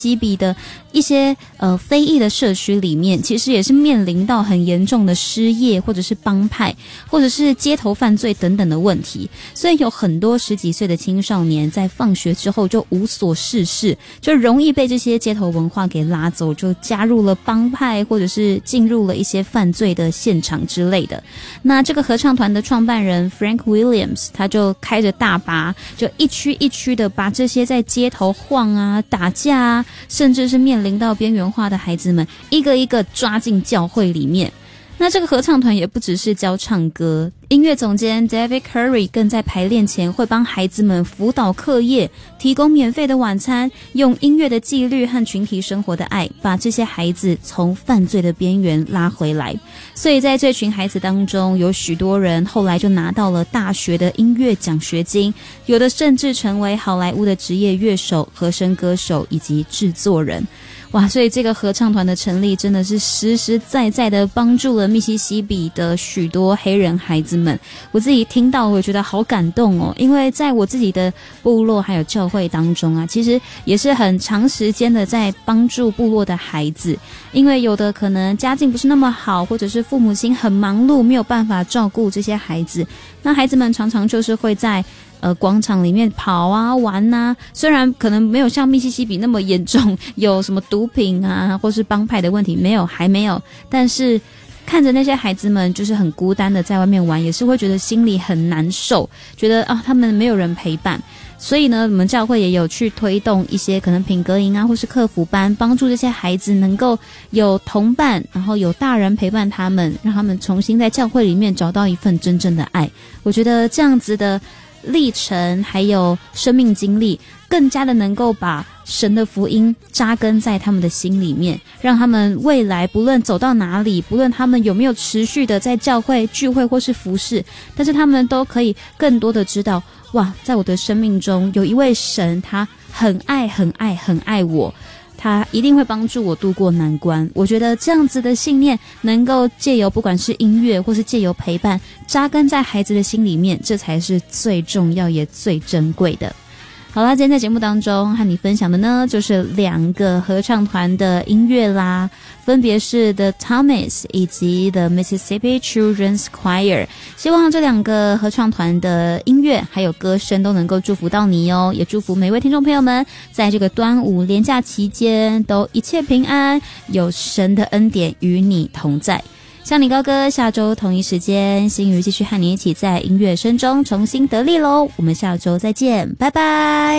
西比的一些非裔的社区里面，其实也是面临到很严重的失业，或者是帮派，或者是街头犯罪等等的问题。所以有很多10几岁的青少年在放学之后就无所事事，就容易被这些街头文化给拉走，就加入了帮派，或者是进入了一些犯罪的现场之类的。那这个合唱团的创办人 Frank Williams 他就开着大巴，就一区一区的把这些在街头晃啊、打架啊，甚至是面临到边缘化的孩子们一个一个抓进教会里面。那这个合唱团也不只是教唱歌，音乐总监 David Curry 更在排练前会帮孩子们辅导课业，提供免费的晚餐，用音乐的纪律和群体生活的爱，把这些孩子从犯罪的边缘拉回来。所以在这群孩子当中，有许多人后来就拿到了大学的音乐奖学金，有的甚至成为好莱坞的职业乐手、和声歌手以及制作人。哇，所以这个合唱团的成立真的是实实在在的帮助了密西西比的许多黑人孩子们。我自己听到我觉得好感动哦，因为在我自己的部落还有教会当中啊，其实也是很长时间的在帮助部落的孩子，因为有的可能家境不是那么好，或者是父母亲很忙碌，没有办法照顾这些孩子，那孩子们常常就是会在广场里面跑啊玩啊，虽然可能没有像密西西比那么严重，有什么毒品啊或是帮派的问题没有，还没有，但是看着那些孩子们就是很孤单的在外面玩，也是会觉得心里很难受，觉得他们没有人陪伴。所以呢，我们教会也有去推动一些可能品格营啊或是客服班，帮助这些孩子能够有同伴，然后有大人陪伴他们，让他们重新在教会里面找到一份真正的爱。我觉得这样子的历程还有生命经历，更加的能够把神的福音扎根在他们的心里面，让他们未来不论走到哪里，不论他们有没有持续的在教会聚会或是服事，但是他们都可以更多的知道，哇，在我的生命中有一位神，他很爱很爱很爱我，他一定会帮助我度过难关。我觉得这样子的信念能够借由不管是音乐或是借由陪伴扎根在孩子的心里面，这才是最重要也最珍贵的。好啦，今天在节目当中和你分享的呢，就是2个合唱团的音乐啦，分别是 The Thomas 以及 The Mississippi Children's Choir。 希望这2个合唱团的音乐还有歌声都能够祝福到你哦，也祝福每位听众朋友们在这个端午连假期间都一切平安，有神的恩典与你同在。向你高歌，下周同一时间，心瑜继续和你一起在音乐声中重新得力咯。我们下周再见，拜拜。